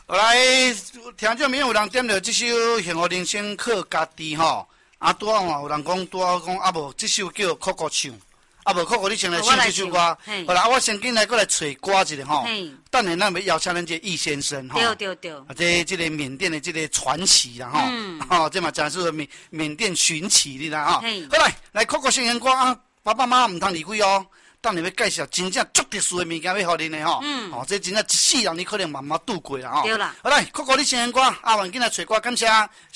后来听众朋友有人点着这首《幸福人生靠家己》吼，拄啊有人讲无这首叫酷酷唱，无酷酷你先来唱这首歌。好啦，我先进来过来找歌一下吼。等下咱要邀请咱这易先生吼。对。这个缅甸的这个传奇啦吼，这嘛真是缅甸寻奇的啦吼。好来酷酷新人歌啊，爸爸妈妈唔通离开哦。等你要介绍真正足特殊的物件要互恁的吼，这真正一世人你可能慢慢度过啦吼。 对啦， 好来，酷酷你先歌，阿文进来找歌，感谢。